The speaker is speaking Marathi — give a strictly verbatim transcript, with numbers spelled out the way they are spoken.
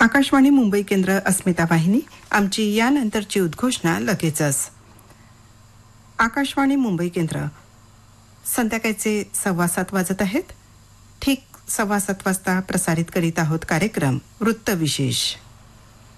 आकाशवाणी मुंबई केंद्र अस्मिता वाहिनी आमची यानंतरची उद्घोषणा लगेचच. आकाशवाणी मुंबई केंद्र संध्याकाळचे सव्वा सात वाजत आहेत. ठीक सव्वा सात वाजता प्रसारित करीत आहोत कार्यक्रम वृत्तविशेष.